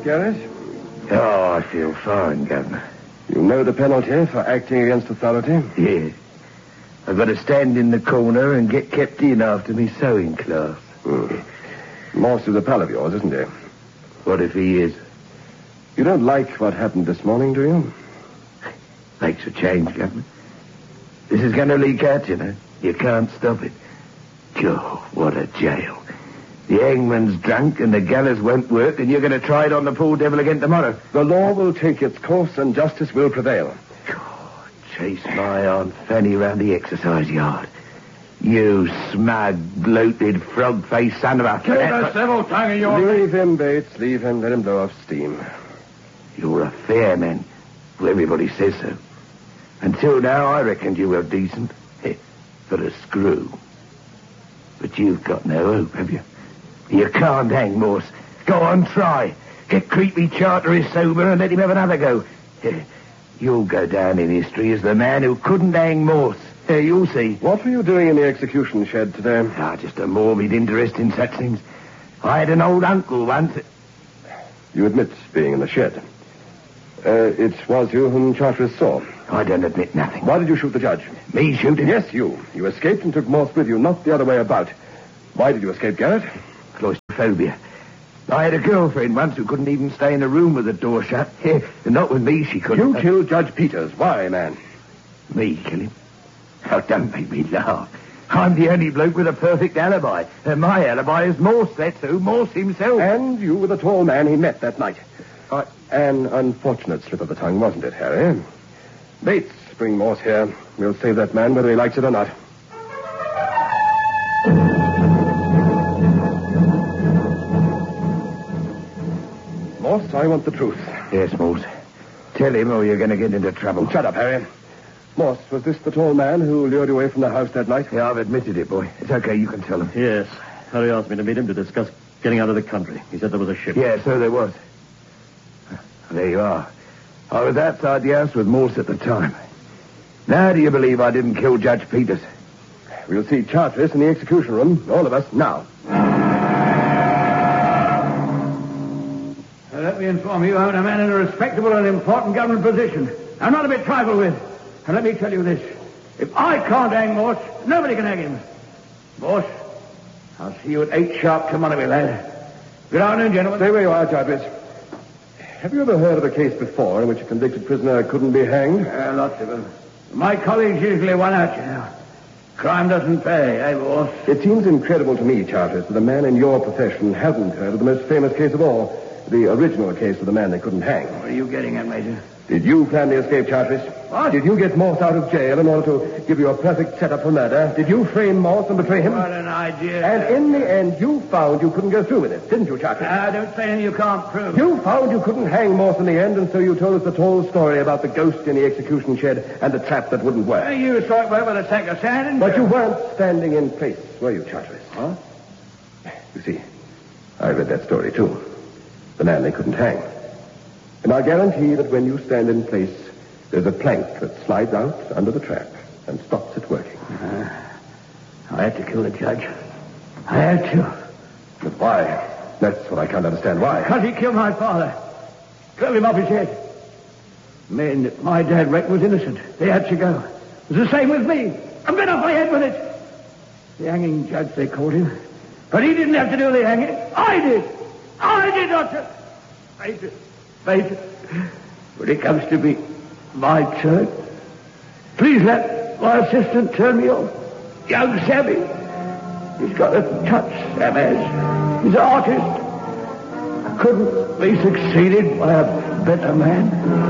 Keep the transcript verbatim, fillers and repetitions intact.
Garrett? Oh, I feel fine, Governor. You know the penalty for acting against authority? Yeah. I've got to stand in the corner and get kept in after me sewing class. Hmm. Morse is a pal of yours, isn't he? What if he is? You don't like what happened this morning, do you? Makes a change, Governor. This is going to leak out, you know. You can't stop it. Oh, what a jail. The hangman's drunk and the gallows won't work, and you're going to try it on the poor devil again tomorrow. The law will take its course and justice will prevail. Oh, chase my Aunt Fanny round the exercise yard. You smug, bloated, frog-faced son of a... Keep a civil tongue in your... Leave him, Bates. Leave him. Let him blow off steam. You're a fair man. Well, everybody says so. Until now, I reckoned you were decent. For a screw. But you've got no hope, have you? You can't hang Morse. Go on, try. Get creepy Charteris sober and let him have another go. You'll go down in history as the man who couldn't hang Morse. You'll see. What were you doing in the execution shed today? Ah, just a morbid interest in such things. I had an old uncle once. You admit being in the shed. Uh, it was you whom Charteris saw. I don't admit nothing. Why did you shoot the judge? Me shooting? Yes, you. You escaped and took Morse with you, not the other way about. Why did you escape, Garrett? Claustrophobia. I had a girlfriend once who couldn't even stay in a room with the door shut. Not with me, she couldn't. You killed Judge Peters. Why, man? Me kill him? Oh, don't make me laugh. I'm the only bloke with a perfect alibi. And my alibi is Morse, that's who. Morse himself. And you were the tall man he met that night. Uh, an unfortunate slip of the tongue, wasn't it, Harry? Bates, bring Morse here. We'll save that man whether he likes it or not. Morse, I want the truth. Yes, Morse. Tell him or you're going to get into trouble. Shut up, Harry. Morse, was this the tall man who lured you away from the house that night? Yeah, I've admitted it, boy. It's okay, you can tell him. Yes. Harry asked me to meet him to discuss getting out of the country. He said there was a ship. Yeah, so there was. There you are. I was outside the house with Morse at the time. Now do you believe I didn't kill Judge Peters? We'll see Charteris in the execution room, all of us, now. Let me inform you, I'm a man in a respectable and important government position. I'm not to be trifled with. And let me tell you this. If I can't hang Morse, nobody can hang him. Morse, I'll see you at eight sharp tomorrow, my lad. Good afternoon, gentlemen. Stay where you are, Charteris. Have you ever heard of a case before in which a convicted prisoner couldn't be hanged? Uh, lots of them. My colleagues usually won out, you know. Crime doesn't pay, eh, Morse? It seems incredible to me, Charteris, that a man in your profession hasn't heard of the most famous case of all. The original case of the man they couldn't hang. What are you getting at, Major? Did you plan the escape, Charteris? What? Did you get Morse out of jail in order to give you a perfect setup for murder? Did you frame Morse and betray him? What an idea. And in the end, you found you couldn't go through with it, didn't you, Charteris? Ah, don't say anything you can't prove. You found you couldn't hang Morse in the end, and so you told us the tall story about the ghost in the execution shed and the trap that wouldn't work. Well, you saw it work with a sack of sand, didn't But you? you weren't standing in place, were you, Charteris? Huh? You see, I read that story, too. The man they couldn't hang. And I guarantee that when you stand in place, there's a plank that slides out under the trap and stops it working. Uh, I had to kill the judge. I had to. But why? That's what I can't understand. Why? Because he killed my father. Drove him off his head. Men that my dad reckoned was innocent. They had to go. It was the same with me. I'm going off my head with it. The hanging judge, they called him. But he didn't have to do the hanging. I did. I did not. Major, Major, when it comes to be my turn, please let my assistant turn me off. Young Sammy. He's got a touch, Sam has. He's an artist. Couldn't be succeeded by a better man.